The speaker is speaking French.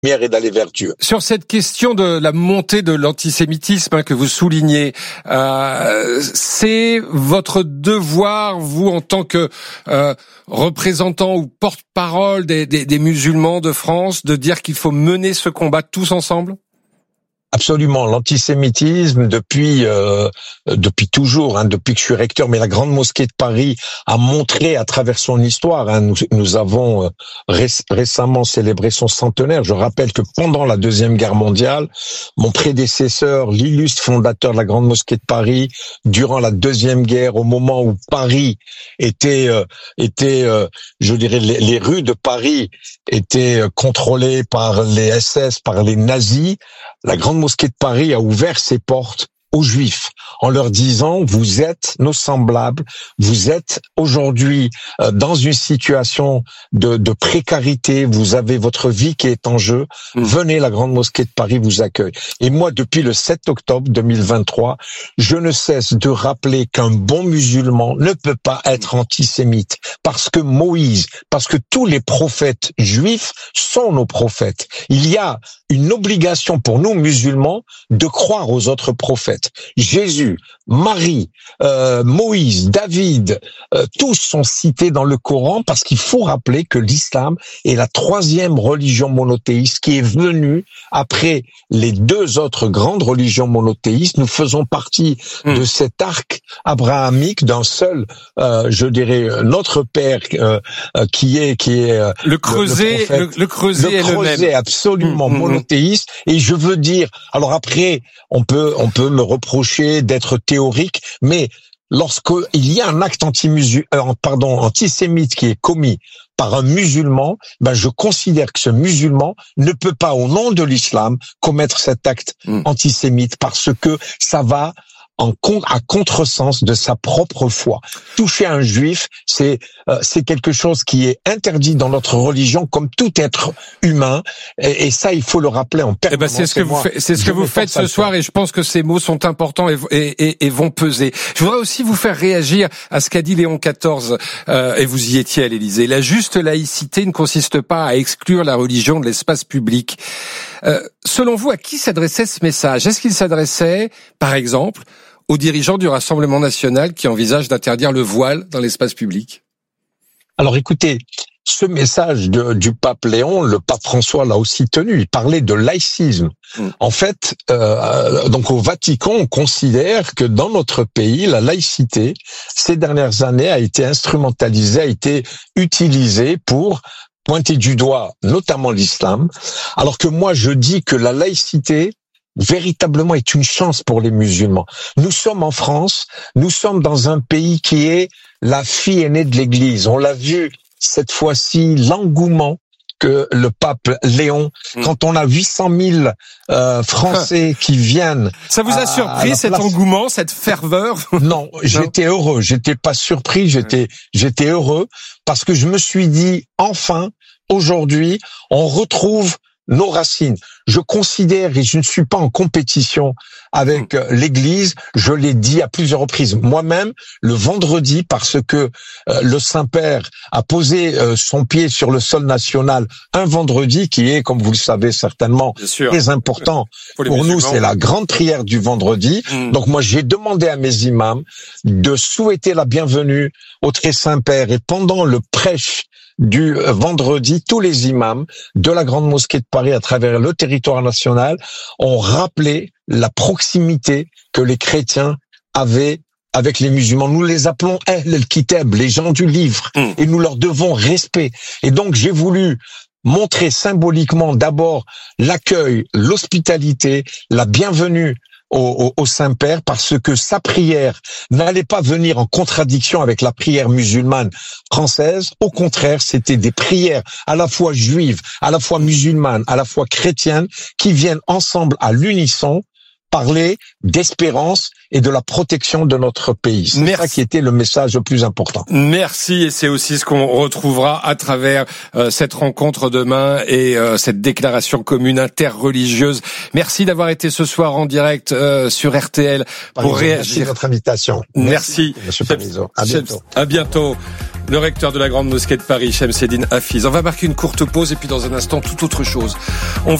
et d'aller vers Dieu. Sur cette question de la montée de l'antisémitisme que vous soulignez, c'est votre devoir, vous, en tant que représentant ou porte-parole des musulmans de France, de dire qu'il faut mener ce combat tous ensemble ? Absolument, l'antisémitisme depuis toujours, depuis que je suis recteur, mais la Grande Mosquée de Paris a montré à travers son histoire, nous avons récemment célébré son centenaire. Je rappelle que pendant la Deuxième Guerre mondiale, mon prédécesseur, l'illustre fondateur de la Grande Mosquée de Paris, durant la Deuxième Guerre, au moment où Paris était, je dirais, les rues de Paris étaient contrôlées par les SS, par les nazis, la Grande Mosquée de Paris a ouvert ses portes aux Juifs en leur disant: vous êtes nos semblables, vous êtes aujourd'hui dans une situation de précarité, vous avez votre vie qui est en jeu, venez, la Grande Mosquée de Paris vous accueille. Et moi, depuis le 7 octobre 2023, je ne cesse de rappeler qu'un bon musulman ne peut pas être antisémite, parce que Moïse, parce que tous les prophètes juifs sont nos prophètes. Il y a une obligation pour nous musulmans de croire aux autres prophètes. Jésus, Marie, Moïse, David, tous sont cités dans le Coran, parce qu'il faut rappeler que l'islam est la troisième religion monothéiste qui est venue après les deux autres grandes religions monothéistes. Nous faisons partie de cet arc abrahamique d'un seul, je dirais, notre Père qui est le creuset, le creuset est le même. Absolument monothéiste. Et je veux dire, alors après, on peut me reprocher d'être théorique, mais lorsqu'il y a un acte antisémite qui est commis par un musulman, je considère que ce musulman ne peut pas, au nom de l'islam, commettre cet acte antisémite, parce que ça va à contresens de sa propre foi. Toucher un juif, c'est quelque chose qui est interdit dans notre religion, comme tout être humain, et ça, il faut le rappeler en permanence. C'est ce que vous faites ce soir, et je pense que ces mots sont importants et vont peser. Je voudrais aussi vous faire réagir à ce qu'a dit Léon XIV, et vous y étiez à l'Élysée. La juste laïcité ne consiste pas à exclure la religion de l'espace public. Selon vous, à qui s'adressait ce message ? Est-ce qu'il s'adressait, par exemple, aux dirigeants du Rassemblement national qui envisagent d'interdire le voile dans l'espace public? Alors écoutez, ce message du pape Léon, le pape François l'a aussi tenu. Il parlait de laïcisme. En fait, donc au Vatican, on considère que dans notre pays, la laïcité, ces dernières années, a été instrumentalisée, a été utilisée pour pointer du doigt notamment l'islam, alors que moi je dis que la laïcité véritablement est une chance pour les musulmans. Nous sommes en France, nous sommes dans un pays qui est la fille aînée de l'Église. On l'a vu cette fois-ci, l'engouement que le pape Léon, quand on a 800 000 Français qui viennent. Ça vous a surpris cet engouement, cette ferveur? Non, j'étais heureux. J'étais pas surpris, j'étais heureux, parce que je me suis dit, enfin, aujourd'hui, on retrouve nos racines. Je considère, et je ne suis pas en compétition avec l'Église, je l'ai dit à plusieurs reprises. Moi-même, le vendredi, parce que le Saint-Père a posé son pied sur le sol national un vendredi, qui est, comme vous le savez certainement, très important pour nous, c'est la grande prière du vendredi. Donc moi, j'ai demandé à mes imams de souhaiter la bienvenue au Très Saint-Père, et pendant le prêche du vendredi, tous les imams de la Grande Mosquée de Paris à travers le territoire national ont rappelé la proximité que les chrétiens avaient avec les musulmans. Nous les appelons Ahl al-Kitab, les gens du livre, et nous leur devons respect. Et donc j'ai voulu montrer symboliquement d'abord l'accueil, l'hospitalité, la bienvenue au Saint-Père, parce que sa prière n'allait pas venir en contradiction avec la prière musulmane française. Au contraire, c'était des prières à la fois juives, à la fois musulmanes, à la fois chrétiennes, qui viennent ensemble à l'unisson parler d'espérance et de la protection de notre pays. C'est ça qui était le message le plus important. Merci, et c'est aussi ce qu'on retrouvera à travers cette rencontre demain et cette déclaration commune interreligieuse. Merci d'avoir été ce soir en direct sur RTL pour réagir. Merci de votre invitation. Merci. Monsieur Parizeau. À bientôt. À bientôt. Le recteur de la Grande Mosquée de Paris, Chemseddine Hafiz. On va marquer une courte pause et puis dans un instant, toute autre chose.